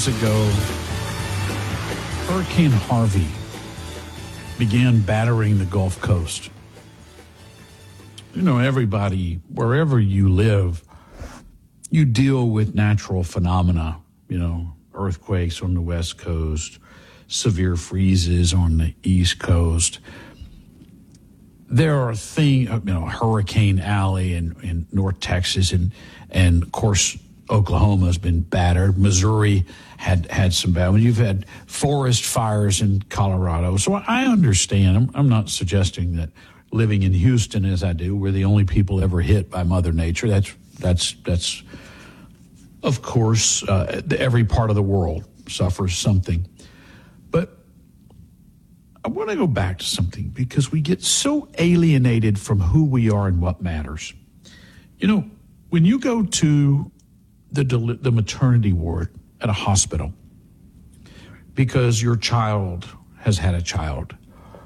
years ago, Hurricane Harvey began battering the Gulf Coast. You know, everybody, wherever you live, you deal with natural phenomena, you know, earthquakes on the West Coast, severe freezes on the East Coast. There are things, you know, Hurricane Alley in North Texas, and of course, Oklahoma has been battered. Missouri had some bad ones. You've had forest fires in Colorado. So I understand. I'm not suggesting that living in Houston as I do, we're the only people ever hit by Mother Nature. That's of course, every part of the world suffers something. But I want to go back to something because we get so alienated from who we are and what matters. You know, when you go to the maternity ward at a hospital because your child has had a child,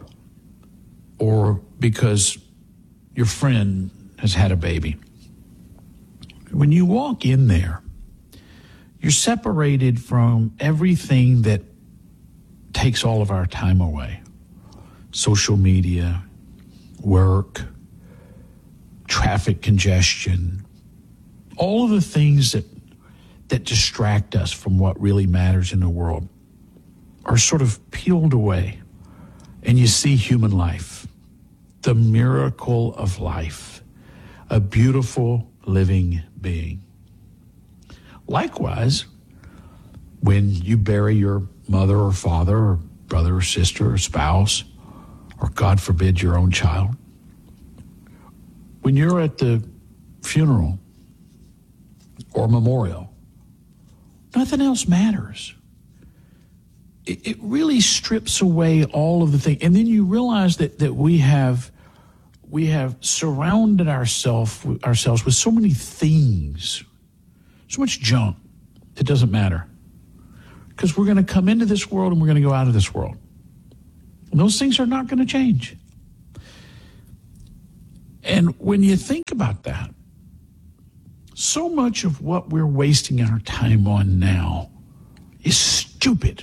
or because your friend has had a baby, when you walk in there, you're separated from everything that takes all of our time away. Social media, work, traffic congestion, all of the things that distract us from what really matters in the world are sort of peeled away. And you see human life, the miracle of life, a beautiful living being. Likewise, when you bury your mother or father or brother or sister or spouse, or God forbid, your own child, when you're at the funeral or memorial, nothing else matters. It really strips away all of the things. And then you realize that we have surrounded ourselves with so many things, so much junk that doesn't matter. Because we're going to come into this world and we're going to go out of this world. And those things are not going to change. And when you think about that, so much of what we're wasting our time on now is stupid.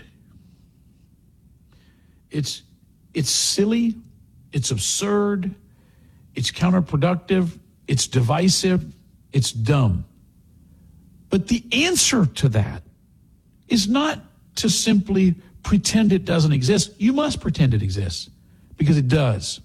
It's silly, it's absurd, it's counterproductive, it's divisive, it's dumb. But the answer to that is not to simply pretend it doesn't exist. You must pretend it exists, because it does.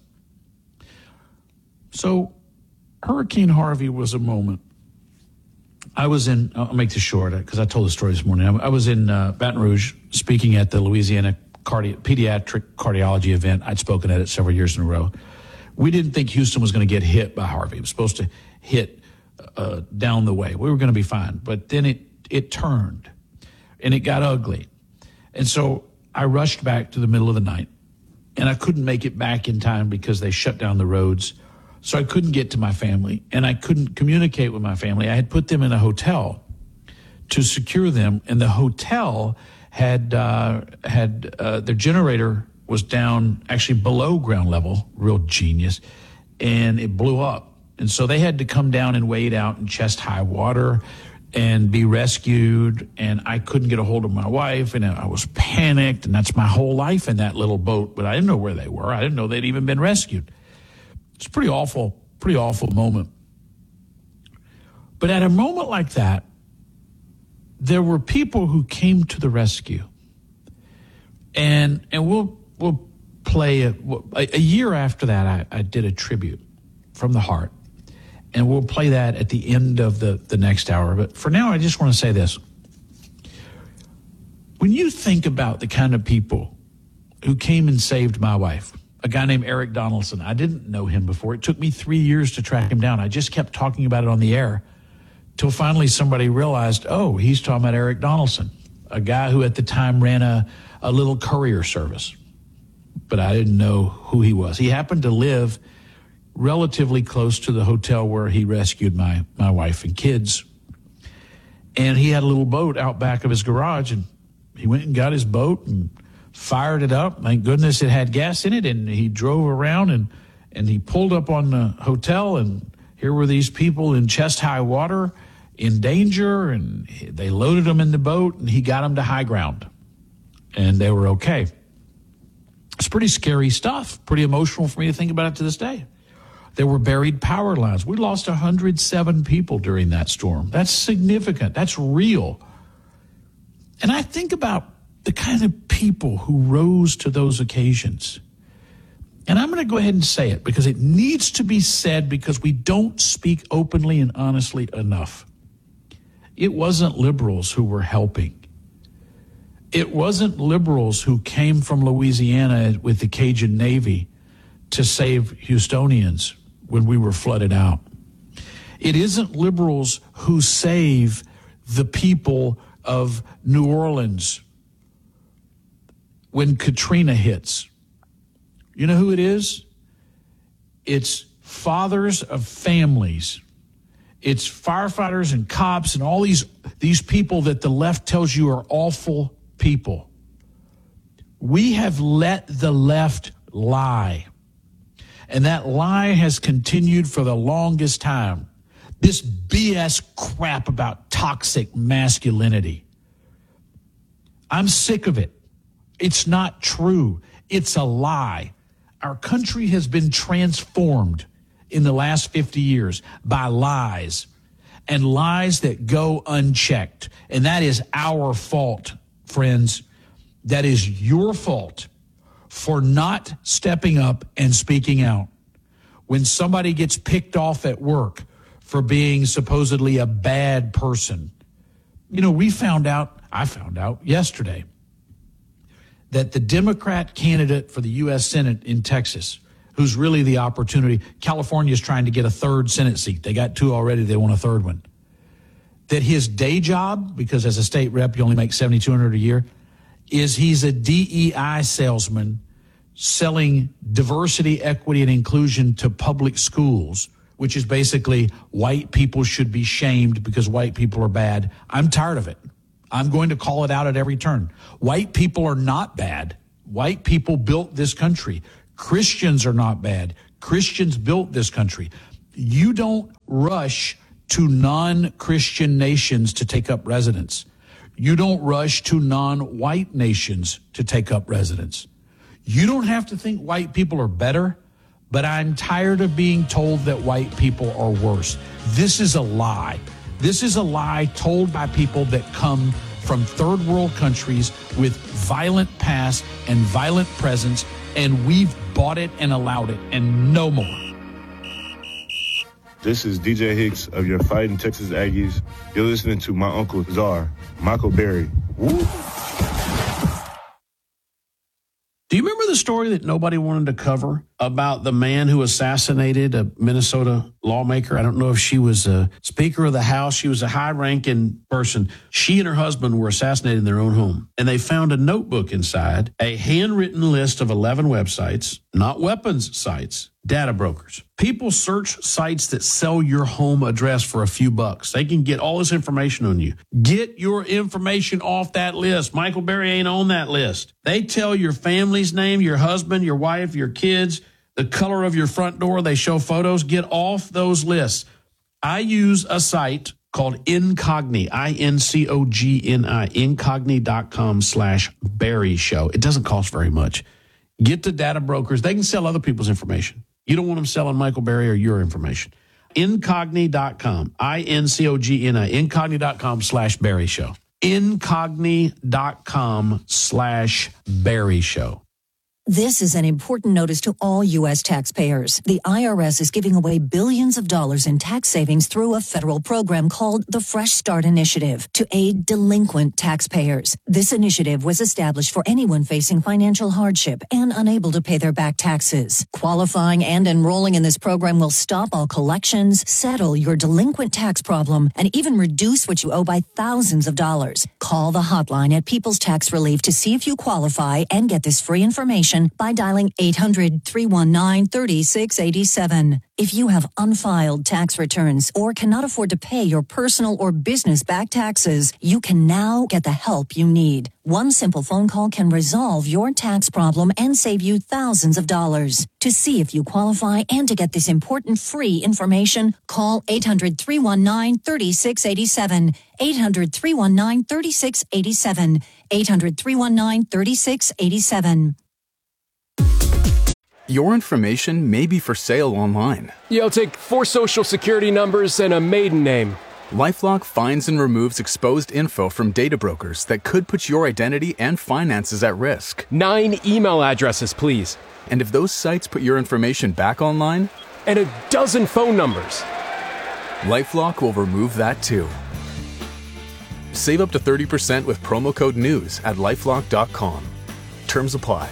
So Hurricane Harvey was a moment. I was in, I'll make this short because I told the story this morning. I was in Baton Rouge speaking at the Louisiana Pediatric Cardiology event. I'd spoken at it several years in a row. We didn't think Houston was going to get hit by Harvey. It was supposed to hit down the way. We were going to be fine. But then it turned, and it got ugly. And so I rushed back to the middle of the night, and I couldn't make it back in time because they shut down the roads. So I couldn't get to my family, and I couldn't communicate with my family. I had put them in a hotel to secure them, and the hotel had their generator was down actually below ground level, real genius, and it blew up. And so they had to come down and wade out in chest-high water and be rescued, and I couldn't get a hold of my wife, and I was panicked, and that's my whole life in that little boat, but I didn't know where they were. I didn't know they'd even been rescued. It's a pretty awful moment. But at a moment like that, there were people who came to the rescue. And we'll play a year after that, I did a tribute from the heart. And we'll play that at the end of the next hour. But for now, I just want to say this. When you think about the kind of people who came and saved my wife, a guy named Eric Donaldson. I didn't know him before. It took me 3 years to track him down. I just kept talking about it on the air till finally somebody realized, oh, he's talking about Eric Donaldson, a guy who at the time ran a little courier service. But I didn't know who he was. He happened to live relatively close to the hotel where he rescued my wife and kids. And he had a little boat out back of his garage, and he went and got his boat and fired it up. Thank goodness it had gas in it, and he drove around and he pulled up on the hotel, and here were these people in chest-high water in danger, and they loaded him in the boat, and he got them to high ground, and they were okay. It's pretty scary stuff, pretty emotional for me to think about it to this day. There were buried power lines. We lost 107 people during that storm. That's significant. That's real. And I think about the kind of people who rose to those occasions. And I'm going to go ahead and say it because it needs to be said because we don't speak openly and honestly enough. It wasn't liberals who were helping. It wasn't liberals who came from Louisiana with the Cajun Navy to save Houstonians when we were flooded out. It isn't liberals who save the people of New Orleans when Katrina hits. You know who it is? It's fathers of families. It's firefighters and cops and all these people that the left tells you are awful people. We have let the left lie. And that lie has continued for the longest time. This BS crap about toxic masculinity. I'm sick of it. It's not true. It's a lie. Our country has been transformed in the last 50 years by lies, and lies that go unchecked. And that is our fault, friends. That is your fault for not stepping up and speaking out. When somebody gets picked off at work for being supposedly a bad person. You know, I found out yesterday that the Democrat candidate for the U.S. Senate in Texas, who's really the opportunity, California is trying to get a third Senate seat. They got 2 already. They want a third one. That his day job, because as a state rep, you only make $7,200 a year, is he's a DEI salesman selling diversity, equity, and inclusion to public schools, which is basically white people should be shamed because white people are bad. I'm tired of it. I'm going to call it out at every turn. White people are not bad. White people built this country. Christians are not bad. Christians built this country. You don't rush to non-Christian nations to take up residence. You don't rush to non-white nations to take up residence. You don't have to think white people are better, but I'm tired of being told that white people are worse. This is a lie. This is a lie told by people that come from third world countries with violent past and violent presence, and we've bought it and allowed it, and no more. This is DJ Hicks of your Fighting Texas Aggies. You're listening to my Uncle Czar, Michael Berry. Woo! Do you remember the story that nobody wanted to cover about the man who assassinated a Minnesota lawmaker? I don't know if she was a Speaker of the House. She was a high-ranking person. She and her husband were assassinated in their own home. And they found a notebook inside, a handwritten list of 11 websites, not weapons sites, data brokers. People search sites that sell your home address for a few bucks. They can get all this information on you. Get your information off that list. Michael Berry ain't on that list. They tell your family's name, your husband, your wife, your kids, the color of your front door. They show photos. Get off those lists. I use a site called Incogni, INCOGNI, incogni.com/Berry Show. It doesn't cost very much. Get to data brokers. They can sell other people's information. You don't want them selling Michael Berry or your information. Incogni.com, INCOGNI, incogni.com/Berry Show. Incogni.com/Berry Show. This is an important notice to all U.S. taxpayers. The IRS is giving away billions of dollars in tax savings through a federal program called the Fresh Start Initiative to aid delinquent taxpayers. This initiative was established for anyone facing financial hardship and unable to pay their back taxes. Qualifying and enrolling in this program will stop all collections, settle your delinquent tax problem, and even reduce what you owe by thousands of dollars. Call the hotline at People's Tax Relief to see if you qualify and get this free information information by dialing 800-319-3687. If you have unfiled tax returns or cannot afford to pay your personal or business back taxes, you can now get the help you need. One simple phone call can resolve your tax problem and save you thousands of dollars. To see if you qualify and to get this important free information, call 800-319-3687. 800-319-3687. 800-319-3687. Your information may be for sale online. Yeah, I'll take 4 social security numbers and a maiden name. LifeLock finds and removes exposed info from data brokers that could put your identity and finances at risk. 9 email addresses, please. And if those sites put your information back online? And a dozen phone numbers. LifeLock will remove that too. Save up to 30% with promo code NEWS at LifeLock.com. Terms apply.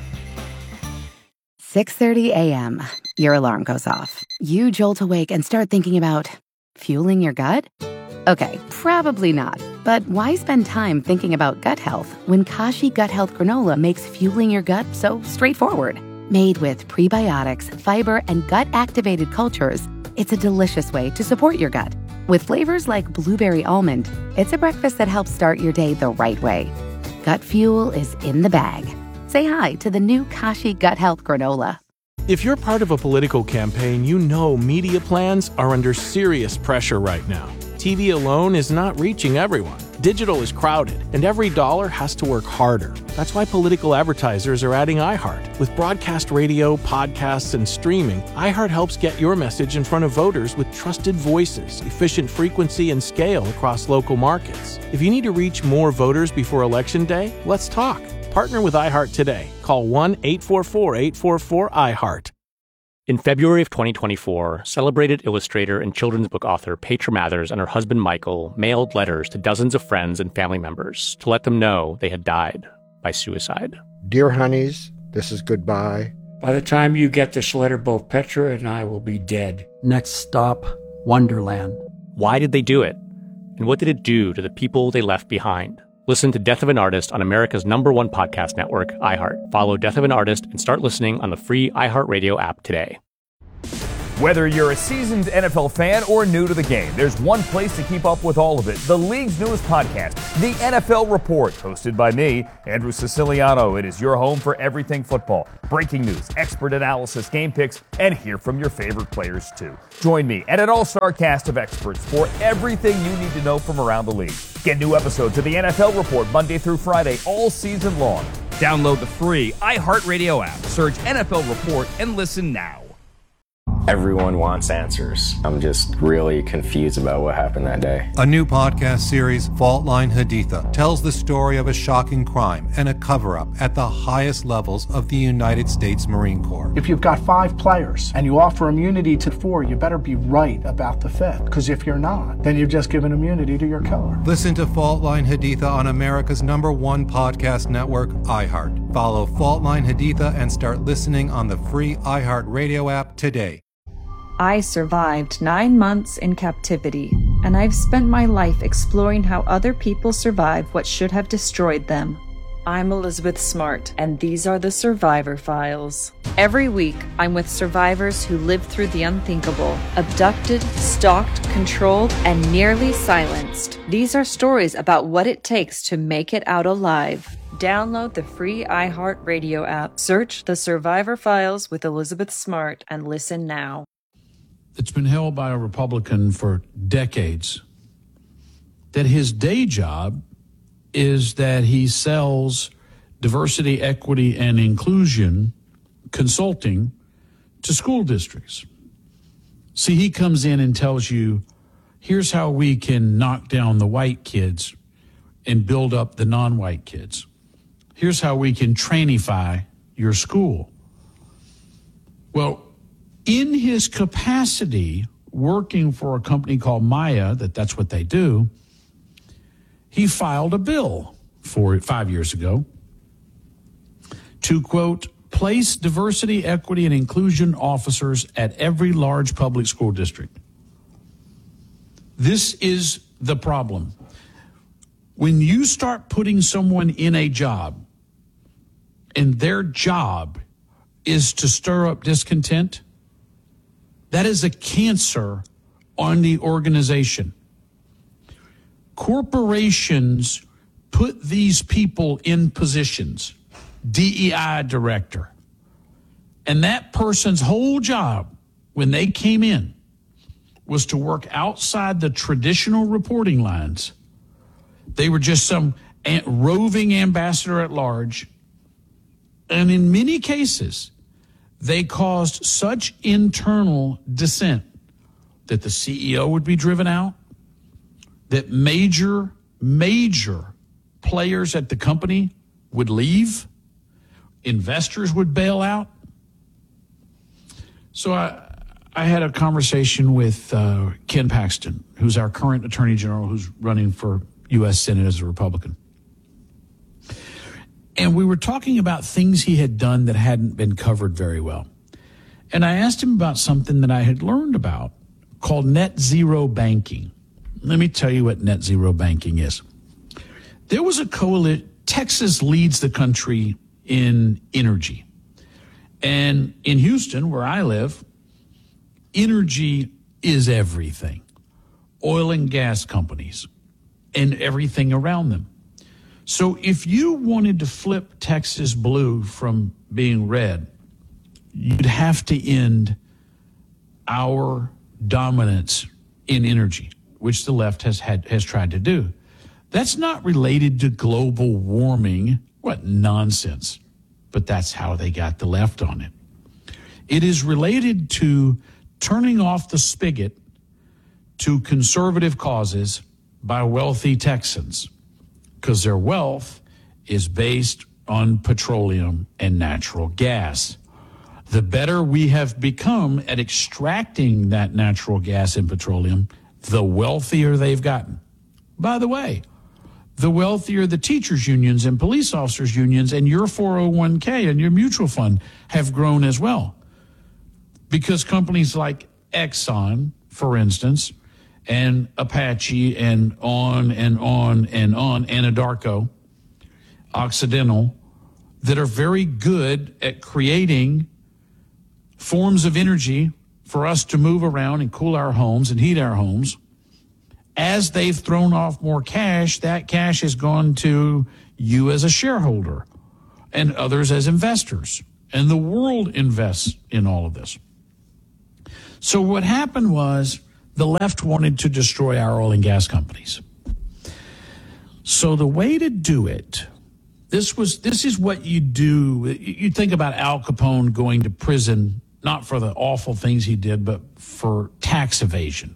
6:30 a.m. Your alarm goes off. You jolt awake and start thinking about fueling your gut? Okay, probably not. But why spend time thinking about gut health when Kashi Gut Health Granola makes fueling your gut so straightforward? Made with prebiotics, fiber, and gut-activated cultures, it's a delicious way to support your gut. With flavors like blueberry almond, it's a breakfast that helps start your day the right way. Gut fuel is in the bag. Say hi to the new Kashi Gut Health Granola. If you're part of a political campaign, you know media plans are under serious pressure right now. TV alone is not reaching everyone. Digital is crowded, and every dollar has to work harder. That's why political advertisers are adding iHeart. With broadcast radio, podcasts, and streaming, iHeart helps get your message in front of voters with trusted voices, efficient frequency, and scale across local markets. If you need to reach more voters before Election Day, let's talk. Partner with iHeart today. Call 1-844-844-iHeart. In February of 2024, celebrated illustrator and children's book author Petra Mathers and her husband Michael mailed letters to dozens of friends and family members to let them know they had died by suicide. Dear honeys, this is goodbye. By the time you get this letter, both Petra and I will be dead. Next stop, Wonderland. Why did they do it? And what did it do to the people they left behind? Listen to Death of an Artist on America's #1 podcast network, iHeart. Follow Death of an Artist and start listening on the free iHeartRadio app today. Whether you're a seasoned NFL fan or new to the game, there's one place to keep up with all of it. The league's newest podcast, The NFL Report, hosted by me, Andrew Siciliano. It is your home for everything football. Breaking news, expert analysis, game picks, and hear from your favorite players, too. Join me and an all-star cast of experts for everything you need to know from around the league. Get new episodes of The NFL Report Monday through Friday all season long. Download the free iHeartRadio app. Search NFL Report and listen now. Everyone wants answers. I'm just really confused about what happened that day. A new podcast series, Fault Line Haditha, tells the story of a shocking crime and a cover-up at the highest levels of the United States Marine Corps. If you've got 5 players and you offer immunity to 4, you better be right about the 5th. Because if you're not, then you've just given immunity to your killer. Listen to Fault Line Haditha on America's #1 podcast network, iHeart. Follow Fault Line Haditha and start listening on the free iHeart Radio app today. I survived 9 months in captivity, and I've spent my life exploring how other people survive what should have destroyed them. I'm Elizabeth Smart, and these are the Survivor Files. Every week, I'm with survivors who lived through the unthinkable, abducted, stalked, controlled, and nearly silenced. These are stories about what it takes to make it out alive. Download the free iHeartRadio app, search The Survivor Files with Elizabeth Smart, and listen now. It's been held by a Republican for decades that his day job is that he sells diversity, equity, and inclusion consulting to school districts. See, he comes in and tells you, here's how we can knock down the white kids and build up the non-white kids. Here's how we can trainify your school. Well, in his capacity working for a company called Maya, that's what they do, he filed a bill for it 5 years ago to, quote, place diversity, equity, and inclusion officers at every large public school district. This is the problem. When you start putting someone in a job and their job is to stir up discontent, that is a cancer on the organization. Corporations put these people in positions, DEI director, and that person's whole job when they came in was to work outside the traditional reporting lines. They were just some roving ambassador at large. And in many cases, they caused such internal dissent that the CEO would be driven out, that major players at the company would leave, investors would bail out. So I had a conversation with Ken Paxton, who's our current Attorney General, who's running for U.S. Senate as a Republican. And we were talking about things he had done that hadn't been covered very well. And I asked him about something that I had learned about called net zero banking. Let me tell you what net zero banking is. There was a coalition. Texas leads the country in energy. And in Houston, where I live, energy is everything. Oil and gas companies and everything around them. So if you wanted to flip Texas blue from being red, you'd have to end our dominance in energy, which the left has tried to do. That's not related to global warming. What nonsense. But that's how they got the left on it. It is related to turning off the spigot to conservative causes by wealthy Texans, because their wealth is based on petroleum and natural gas. The better we have become at extracting that natural gas and petroleum, the wealthier they've gotten. By the way, the wealthier the teachers' unions and police officers' unions and your 401k and your mutual fund have grown as well. Because companies like Exxon, for instance, and Apache and on and on and on, Anadarko, Occidental, that are very good at creating forms of energy for us to move around and cool our homes and heat our homes. As they've thrown off more cash, that cash has gone to you as a shareholder and others as investors. And the world invests in all of this. So what happened was the left wanted to destroy our oil and gas companies. So the way to do it, this is what you do. You think about Al Capone going to prison, not for the awful things he did, but for tax evasion.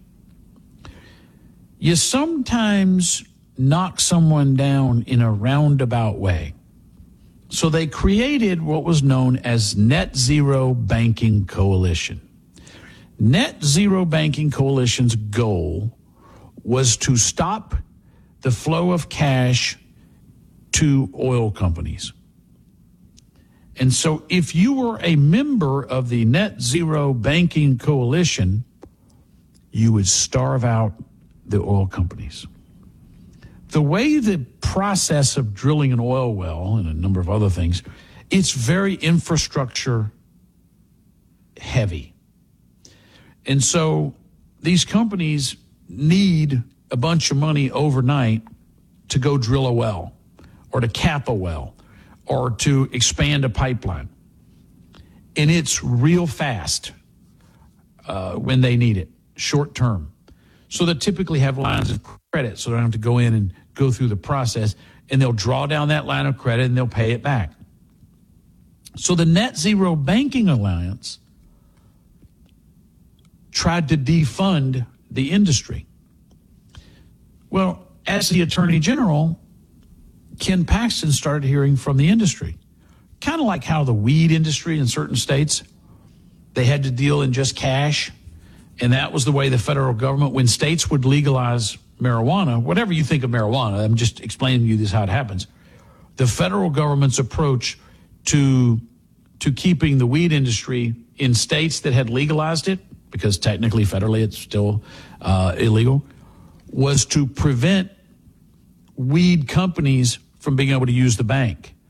You sometimes knock someone down in a roundabout way. So they created what was known as Net Zero Banking Coalition. Net Zero Banking Coalition's goal was to stop the flow of cash to oil companies. And so if you were a member of the Net Zero Banking Coalition, you would starve out the oil companies. The way the process of drilling an oil well and a number of other things, it's very infrastructure heavy. And so these companies need a bunch of money overnight to go drill a well or to cap a well or to expand a pipeline. And it's real fast when they need it, short term. So they typically have lines of credit, so they don't have to go in and go through the process, and they'll draw down that line of credit and they'll pay it back. So the Net Zero Banking Alliance tried to defund the industry. Well, as the Attorney General, Ken Paxton started hearing from the industry, kind of like how the weed industry in certain states, they had to deal in just cash. And that was the way the federal government, when states would legalize marijuana, whatever you think of marijuana, I'm just explaining to you this how it happens. The federal government's approach to keeping the weed industry in states that had legalized it, because technically federally it's still illegal, was to prevent weed companies from being able to use the bank.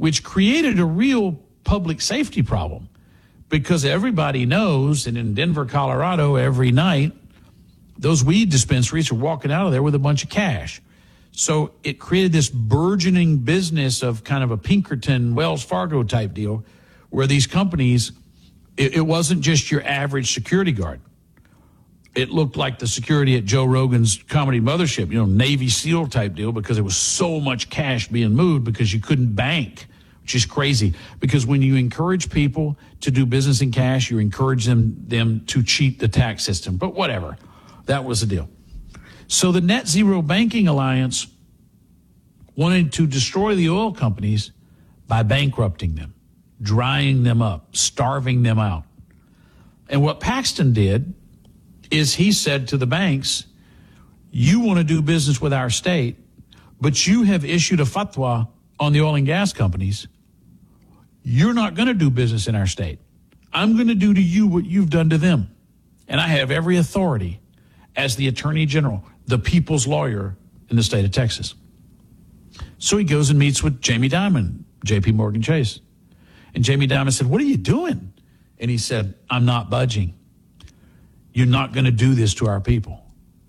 which created a real public safety problem because everybody knows that in Denver, Colorado, every night, those weed dispensaries are walking out of there with a bunch of cash. So it created this burgeoning business of kind of a Pinkerton, Wells Fargo type deal where these companies, it wasn't just your average security guard. It looked like the security at Joe Rogan's comedy mothership, Navy SEAL type deal because there was so much cash being moved because you couldn't bank, which is crazy. Because when you encourage people to do business in cash, you encourage them to cheat the tax system. But whatever, that was the deal. So the Net Zero Banking Alliance wanted to destroy the oil companies by bankrupting them, drying them up, starving them out. And what Paxton did is he said to the banks, you want to do business with our state, but you have issued a fatwa on the oil and gas companies. You're not going to do business in our state. I'm going to do to you what you've done to them. And I have every authority as the Attorney General, the people's lawyer in the state of Texas. So he goes and meets with Jamie Dimon, J.P. Morgan Chase. And Jamie Dimon said, what are you doing? And he said, I'm not budging. You're not going to do this to our people.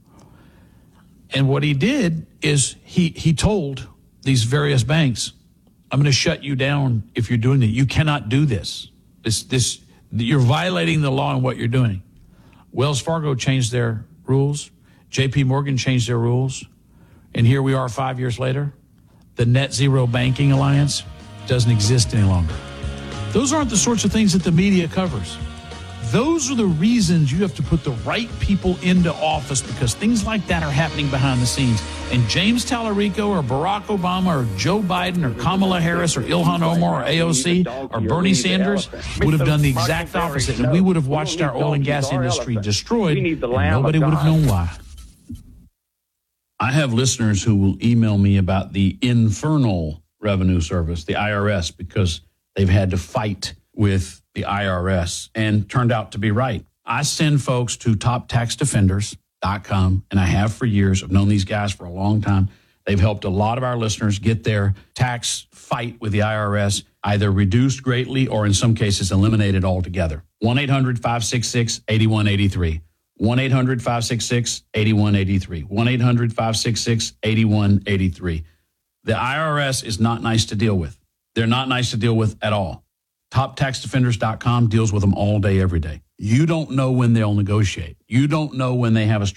And what he did is he told these various banks, I'm going to shut you down if you're doing that. You cannot do this. You're violating the law in what you're doing. Wells Fargo changed their rules. J.P. Morgan changed their rules. And here we are 5 years later. The Net Zero Banking Alliance doesn't exist any longer. Those aren't the sorts of things that the media covers. Those are the reasons you have to put the right people into office because things like that are happening behind the scenes. And James Tallarico or Barack Obama or Joe Biden or Kamala Harris or Ilhan Omar or AOC or Bernie Sanders would have done the exact opposite. And we would have watched our oil and gas industry destroyed and nobody would have known why. I have listeners who will email me about the Infernal Revenue Service, the IRS, because they've had to fight with the IRS and turned out to be right. I send folks to toptaxdefenders.com, and I have for years. I've known these guys for a long time. They've helped a lot of our listeners get their tax fight with the IRS either reduced greatly or in some cases eliminated altogether. 1-800-566-8183. 1-800-566-8183. 1-800-566-8183. The IRS is not nice to deal with. They're not nice to deal with at all. TopTaxDefenders.com deals with them all day, every day. You don't know when they'll negotiate. You don't know when they have a